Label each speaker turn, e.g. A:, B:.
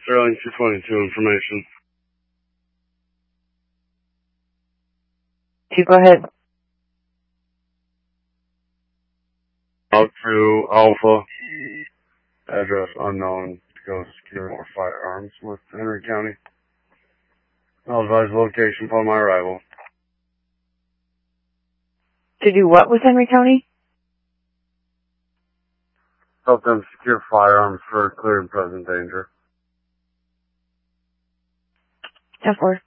A: Sterling 222 information.
B: 2, go ahead.
A: Out to Alpha. Address unknown. To go secure more firearms with Henry County. I'll advise location upon my arrival.
B: To do what with Henry County?
A: Help them secure firearms for clear and present danger.
B: 10-4.